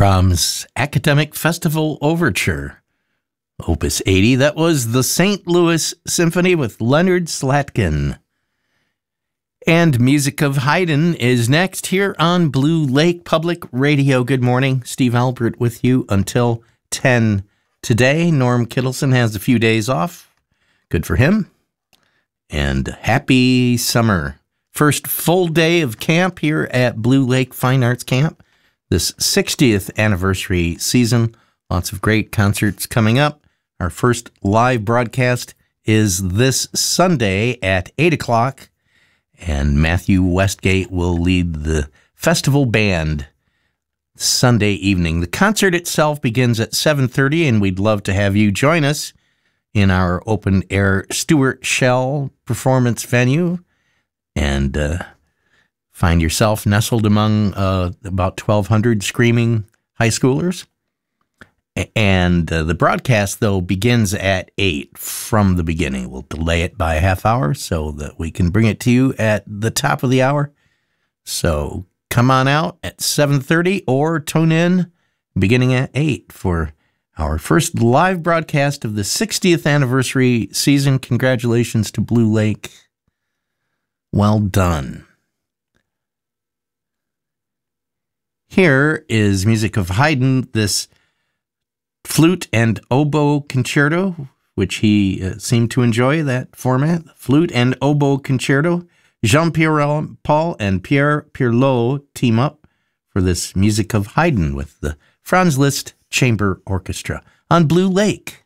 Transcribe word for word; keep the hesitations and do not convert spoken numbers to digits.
Brahms' Academic Festival Overture, Opus eighty. That was the Saint Louis Symphony with Leonard Slatkin. And Music of Haydn is next here on Blue Lake Public Radio. Good morning. Steve Albert with you until ten today. Norm Kittleson has a few days off. Good for him. And happy summer. First full day of camp here at Blue Lake Fine Arts Camp. This sixtieth anniversary season. Lots of great concerts coming up. Our first live broadcast is this Sunday at eight o'clock. And Matthew Westgate will lead the festival band Sunday evening. The concert itself begins at seven thirty, and we'd love to have you join us in our open-air Stuart Shell performance venue. And uh, find yourself nestled among uh, about twelve hundred screaming high schoolers. And uh, the broadcast, though, begins at eight from the beginning. We'll delay it by a half hour so that we can bring it to you at the top of the hour. So come on out at seven thirty or tune in beginning at eight for our first live broadcast of the sixtieth anniversary season. Congratulations to Blue Lake. Well done. Here is Music of Haydn, this flute and oboe concerto, which he uh, seemed to enjoy, that format. Flute and oboe concerto. Jean-Pierre Paul and Pierre Pirlot team up for this Music of Haydn with the Franz Liszt Chamber Orchestra on Blue Lake.